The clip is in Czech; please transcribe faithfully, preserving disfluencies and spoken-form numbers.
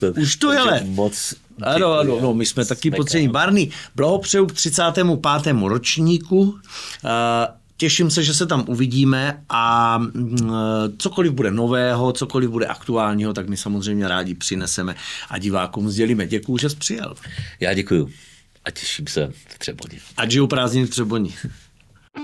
Už to je let. Moc ano, ano, no, my jsme taky potřební. Barney, blahopřeju k třicátému pátému ročníku. Uh, Těším se, že se tam uvidíme a cokoliv bude nového, cokoliv bude aktuálního, tak my samozřejmě rádi přineseme a divákům sdělíme. Děkuju, že jsi přijel. Já děkuju a těším se v Třeboni. Ať žijou prázdniny v Třeboni.